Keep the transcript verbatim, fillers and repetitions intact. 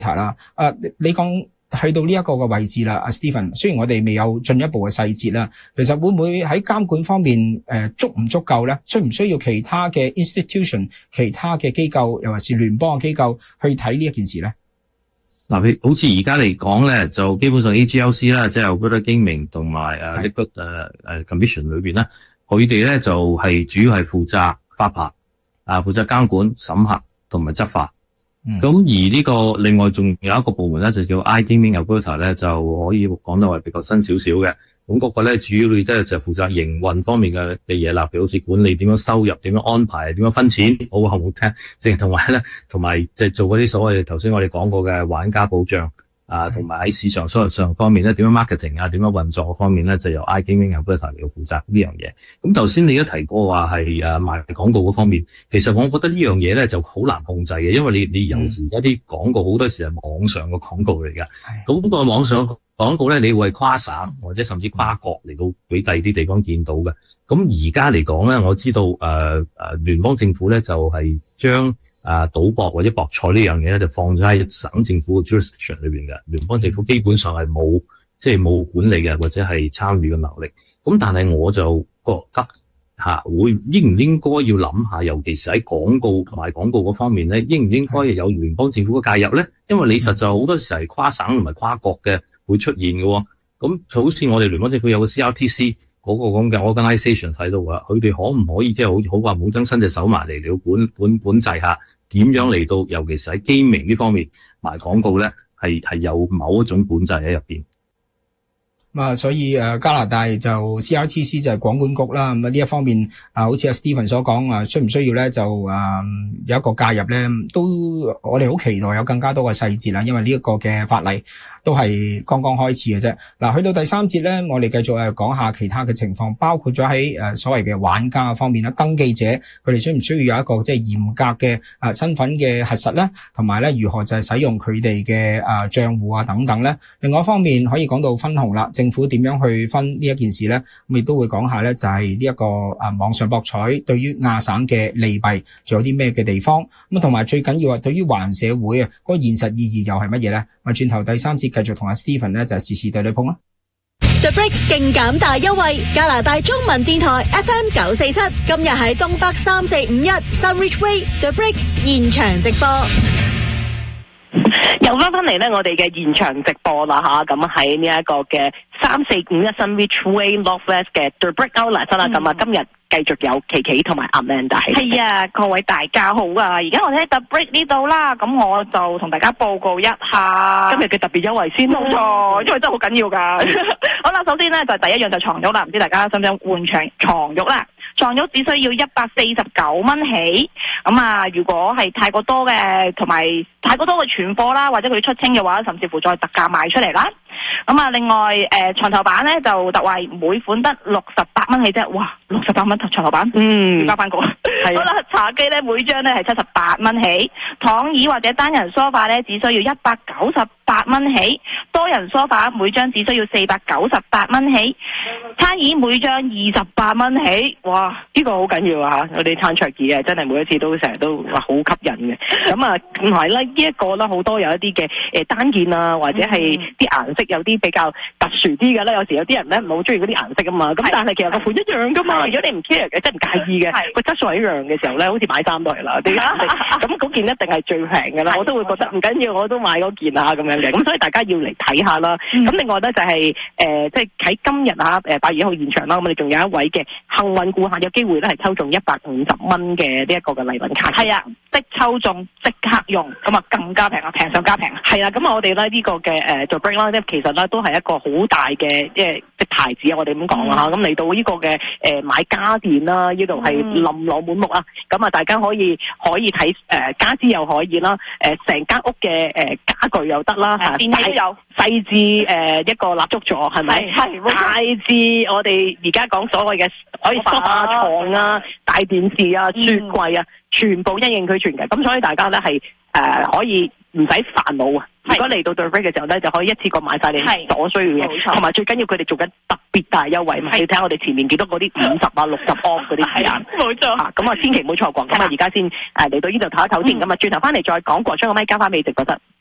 啦。啊，你講去到呢一個嘅位置啦，阿 Stephen， 雖然我哋未有進一步嘅細節啦，其實會唔會喺監管方面誒、呃、足唔足夠咧？需唔需要其他嘅 institution、其他嘅機構，又或是聯邦嘅機構去睇呢一件事咧？ 嗱，好似而家嚟講咧，就基本上 A G L C 啦，即係 Alberta Gaming 同埋誒 Liquor 誒誒 Commission 裏邊咧，佢哋咧就係、是、主要係負責發牌，啊負責監管、審核同埋執法。咁、嗯、而呢、這個另外仲有一個部門咧，就叫 iGaming Alberta 咧，就可以講到係比較新少少嘅。咁、那、嗰個咧，主要你都係就負責營運方面嘅嘅嘢啦，譬如好似管理點樣收入、點樣安排、點樣分錢，好好唔好聽？即係同埋咧，同埋即係做嗰啲所謂頭先我哋講過嘅玩家保障啊，同埋喺市場收入上方面咧，點樣 marketing 啊，點樣運作方面咧，就由 iGaming Alberta 嚟負責呢樣嘢。咁頭先你都提過話係誒賣廣告嗰方面，其實我覺得呢樣嘢咧就好難控制嘅，因為你你有時而家啲廣告好多時係網上嘅廣告嚟㗎，咁、那個網上廣告咧，你會係跨省或者甚至跨國嚟到俾第二啲地方見到嘅。咁而家嚟講咧，我知道誒誒聯邦政府咧就係將誒賭博或者博彩呢樣嘢咧就放咗喺省政府嘅 jurisdiction 裏邊嘅。聯邦政府基本上係冇即係冇管理嘅或者係參與嘅能力。咁但係我就覺得吓會應唔應該要諗下，尤其是喺廣告同埋廣告嗰方面咧，應唔應該有聯邦政府嘅介入咧？因為你實在好多時係跨省同埋跨國嘅。會出現嘅，咁好似我哋聯邦政府有個 C R T C 嗰個咁嘅 organisation 睇到㗎，佢哋可唔可以即係好似好話冇增伸隻手埋嚟，你要管管管制下點樣嚟到，尤其是喺 gaming 呢方面賣廣告咧，係係有某一種管制喺入邊。 咁啊，所以誒加拿大就 C R T C 就係廣管局啦。咁啊呢一方面啊，好似阿 Stephen 所講啊，需唔需要咧就誒有一個介入咧，都我哋好期待有更加多嘅細節啦。因為呢一個嘅法例都係剛剛開始嘅啫。嗱，去到第三節咧，我哋繼續誒講下其他嘅情況，包括咗喺誒所謂嘅玩家方面啦，登記者佢哋需唔需要有一個即係嚴格嘅啊身份嘅核實咧，同埋咧如何就係使用佢哋嘅啊賬戶啊等等咧。另外一方面可以講到分紅啦。政府點樣去分呢一件事咧？咁亦都會講下咧，就係呢一個啊網上博彩對於亞省嘅利弊，仲有啲咩嘅地方？咁同埋最緊要啊，對於華人社會啊，嗰個現實意義又係乜嘢咧？咁轉頭第三節繼續同阿 Stephen 咧就係時事對你碰啦。 The Break 勁減大優惠，加拿大中文電台 F M 九四七，今日喺東北三四五一 Sunridge Way The Break 現場直播。 又翻翻嚟咧，我哋嘅現場直播啦吓，咁喺呢一個嘅三四五一 Sunridge Way Northwest 嘅 The Break Outlet 啦，咁啊今日繼續有琪琪同埋 Amanda 喺。係啊，各位大家好啊！而家我哋喺 The Break 呢度啦，咁我就同大家報告一下今日嘅特別優惠先。冇錯，因為真係好緊要噶。好啦，首先咧就第一樣就床褥啦，唔知大家想唔想換床床褥啦？床褥只需要一百四十九蚊起，咁啊，如果係太過多嘅，同埋太過多嘅存貨啦，或者佢出清嘅話，甚至乎再特價賣出嚟啦。咁啊，另外誒、呃、床頭板咧就特惠，每款得六十八蚊起啫，哇，六十八蚊床頭板，嗯，加翻個。好啦，茶几咧每張咧係七十八蚊起，躺椅或者單人梳化咧只需要一百九十八蚊起，多人梳化每張只需要四百九十八蚊起，餐椅每張二十八蚊起，哇，呢、這個好緊要啊！我哋餐桌椅啊，真係每一次都成日都話好吸引嘅。咁啊，唔係啦，呢、這、一個啦，好多有一啲嘅誒單件啊，或者係啲顏色有啲比較特殊啲嘅啦，有時有啲人咧唔係好中意嗰啲顏色噶嘛，咁但係其實個款一樣噶嘛，如果你唔 care 嘅，即係唔介意嘅，個質素係一樣嘅時候咧，好似買衫都係啦，咁嗰件一定係最平嘅啦，我都會覺得唔緊要，我都買嗰件啊咁樣嘅，咁所以大家要嚟睇下啦。咁、嗯、另外咧就係、是、誒、呃，即係喺今日啊，誒八月一號現場啦，咁我哋仲有一位嘅幸運顧客有機會咧係抽中一百五十蚊嘅呢一個嘅禮品卡。係啊，即抽中即刻用，咁啊更加平啊，平上加平。係啊，咁啊我哋咧呢個嘅誒 The Break 啦，即係其實咧都係一個好大嘅即係即牌子啊，我哋咁講啦嚇。咁嚟到呢個嘅誒買家電啦，呢度係琳琅滿目啊。咁啊大家可以可以睇誒家私又可以啦，誒成間屋嘅誒家具又得啦嚇，電器都有，細至誒一個蠟燭座係咪？係，大至我哋而家講所謂嘅可以梳化牀啊、大電視啊、雪櫃啊，全部一應俱全嘅。咁所以大家咧係誒可以唔使煩惱啊！如果嚟到 The Break 嘅時候咧，就可以一次過買晒你所需要嘅，同埋最緊要佢哋做緊特別大優惠嘛！你睇下我哋前面幾多嗰啲五十啊、六十 off 嗰啲時間，冇錯嚇！咁啊，千祈唔好錯過。咁啊，而家先誒嚟到呢度唞一唞先，咁啊轉頭翻嚟再講過，將個咪交翻俾直覺得。